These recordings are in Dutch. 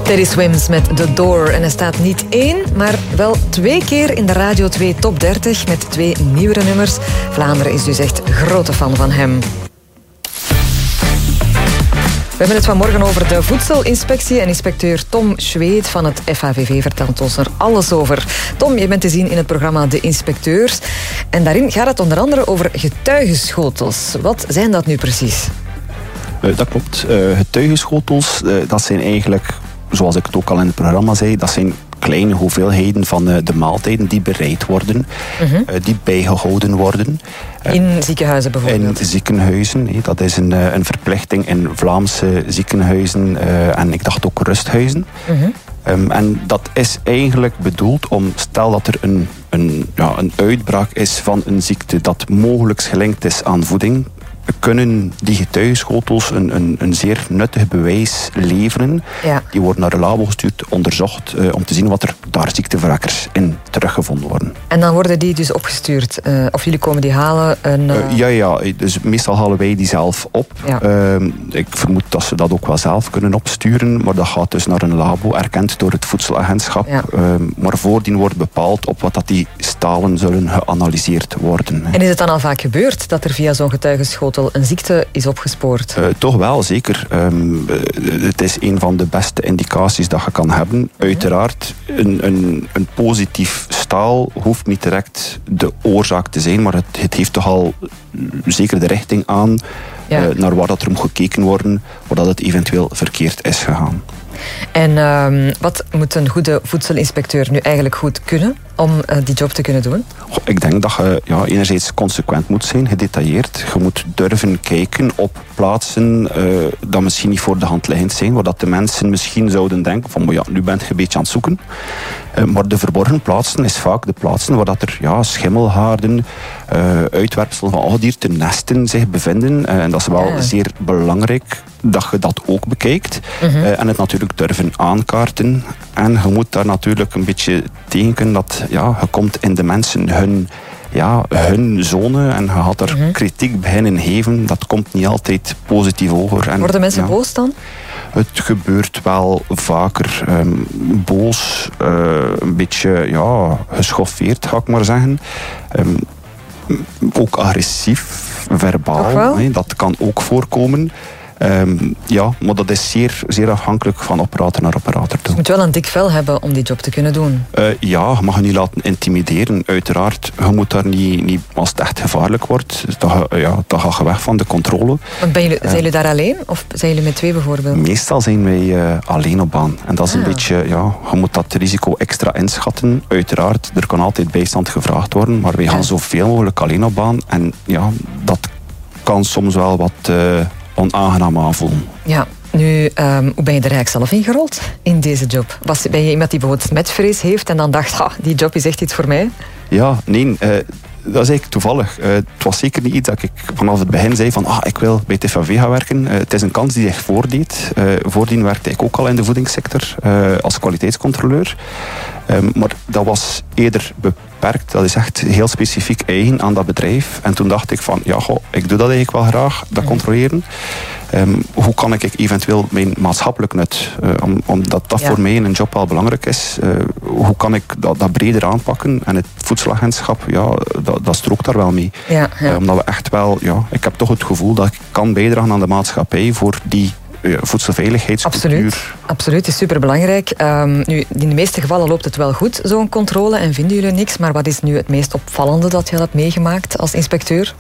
Teddy Swims met The Door. En hij staat niet 1, maar wel 2 keer in de Radio 2 Top 30 met 2 nieuwere nummers. Vlaanderen is dus echt grote fan van hem. We hebben het vanmorgen over de voedselinspectie en inspecteur Tom Schweet van het FAVV vertelt ons er alles over. Tom, je bent te zien in het programma De Inspecteurs. En daarin gaat het onder andere over getuigenschotels. Wat zijn dat nu precies? Dat klopt. Getuigenschotels, dat zijn eigenlijk, zoals ik het ook al in het programma zei, dat zijn kleine hoeveelheden van de maaltijden die bereid worden, die bijgehouden worden. In ziekenhuizen bijvoorbeeld? In ziekenhuizen. Dat is een verplichting in Vlaamse ziekenhuizen en ik dacht ook rusthuizen. En dat is eigenlijk bedoeld om, stel dat er een uitbraak is van een ziekte dat mogelijk gelinkt is aan voeding, kunnen die getuigenschotels een zeer nuttig bewijs leveren. Ja. Die worden naar een labo gestuurd, onderzocht, om te zien wat er daar ziekteverwekkers in teruggevonden worden. En dan worden die dus opgestuurd? Of jullie komen die halen? Ja, dus meestal halen wij die zelf op. Ja. Ik vermoed dat ze dat ook wel zelf kunnen opsturen, maar dat gaat dus naar een labo, erkend door het voedselagentschap. Ja. Maar voordien wordt bepaald op wat dat die stalen zullen geanalyseerd worden. En is het dan al vaak gebeurd dat er via zo'n getuigenschotel een ziekte is opgespoord? Toch wel, zeker. Het is een van de beste indicaties dat je kan hebben. Uiteraard, een positief staal hoeft niet direct de oorzaak te zijn, maar het heeft toch al zeker de richting aan naar waar dat er moet gekeken worden, waar dat het eventueel verkeerd is gegaan. En wat moet een goede voedselinspecteur nu eigenlijk goed kunnen om die job te kunnen doen? Ik denk dat je enerzijds consequent moet zijn, gedetailleerd. Je moet durven kijken op plaatsen dat misschien niet voor de hand liggend zijn, waar dat de mensen misschien zouden denken van, nu bent je een beetje aan het zoeken. Maar de verborgen plaatsen is vaak de plaatsen waar dat er schimmelhaarden, uitwerpselen van ongedierte, nesten zich bevinden. En dat is wel zeer belangrijk dat je dat ook bekijkt. En het natuurlijk durven aankaarten. En je moet daar natuurlijk een beetje tegen kunnen dat je komt in de mensen hun zone en je gaat er kritiek beginnen geven. Dat komt niet altijd positief over. En, worden mensen boos dan? Het gebeurt wel vaker. Boos, een beetje geschoffeerd, ga ik maar zeggen. Ook agressief, verbaal. Dat kan ook voorkomen. Maar dat is zeer, zeer afhankelijk van operator naar operator toe. Je moet wel een dik vel hebben om die job te kunnen doen. Je mag je niet laten intimideren, uiteraard. Je moet daar niet als het echt gevaarlijk wordt, dan ga je weg van de controle. Want zijn jullie daar alleen? Of zijn jullie met 2 bijvoorbeeld? Meestal zijn wij alleen op baan. En dat is een beetje, je moet dat risico extra inschatten. Uiteraard, er kan altijd bijstand gevraagd worden, maar wij gaan zoveel mogelijk alleen op baan. En dat kan soms wel wat onaangenaam aanvoelen. Ja, nu, hoe ben je er eigenlijk zelf ingerold in deze job? Ben je iemand die bijvoorbeeld smetvrees heeft en dan dacht, die job is echt iets voor mij? Ja, nee, dat is eigenlijk toevallig. Het was zeker niet iets dat ik vanaf het begin zei van, ik wil bij het FAV gaan werken. Het is een kans die zich voordeed. Voordien werkte ik ook al in de voedingssector als kwaliteitscontroleur. Maar dat was eerder beperkt. Dat is echt heel specifiek eigen aan dat bedrijf. En toen dacht ik van, ik doe dat eigenlijk wel graag, dat controleren. Hoe kan ik eventueel mijn maatschappelijk nut, omdat dat voor mij in een job wel belangrijk is, hoe kan ik dat breder aanpakken? En het voedselagentschap, dat strookt daar wel mee. Omdat we echt wel, ik heb toch het gevoel dat ik kan bijdragen aan de maatschappij voor die voedselveiligheidscultuur. Absoluut, is superbelangrijk. Nu, in de meeste gevallen loopt het wel goed, zo'n controle, en vinden jullie niks. Maar wat is nu het meest opvallende dat je hebt meegemaakt als inspecteur?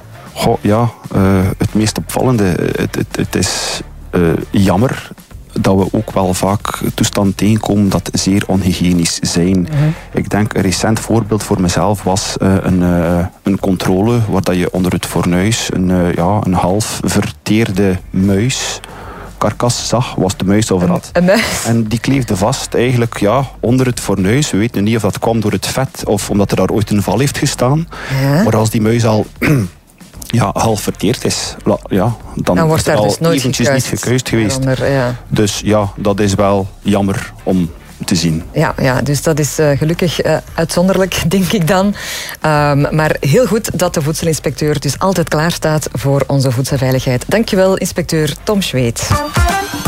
Het meest opvallende, het is jammer dat we ook wel vaak toestanden tegenkomen dat zeer onhygiënisch zijn. Ik denk een recent voorbeeld voor mezelf was een controle waar dat je onder het fornuis een half verteerde muis karkas zag, was de muis over had. Een muis? En die kleefde vast eigenlijk onder het fornuis. We weten niet of dat kwam door het vet of omdat er daar ooit een val heeft gestaan. Ja. Maar als die muis al half verteerd is, dan wordt daar dus nooit eventjes niet gekuist geweest. Dus dat is wel jammer om te zien. Ja, dus dat is gelukkig uitzonderlijk, denk ik dan. Maar heel goed dat de voedselinspecteur dus altijd klaar staat voor onze voedselveiligheid. Dankjewel, inspecteur Tom Schweet.